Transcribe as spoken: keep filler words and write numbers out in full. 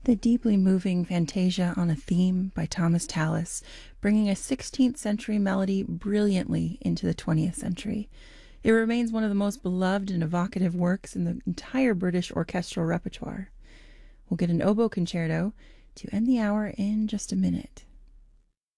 The deeply moving Fantasia on a Theme by Thomas Tallis, bringing a sixteenth century melody brilliantly into the twentieth century. It remains one of the most beloved and evocative works in the entire British orchestral repertoire. We'll get an oboe concerto to end the hour in just a minute.